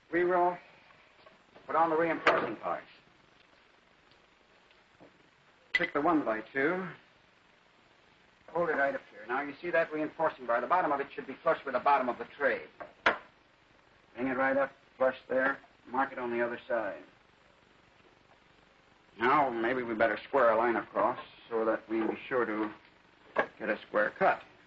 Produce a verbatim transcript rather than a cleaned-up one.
We will put on the reinforcing parts. Pick the one by two. Hold it right up here. Now, you see that reinforcing bar? The bottom of it should be flush with the bottom of the tray. Bring it right up, flush there. Mark it on the other side. Now, maybe we better square a line across so that we be sure to get a square cut.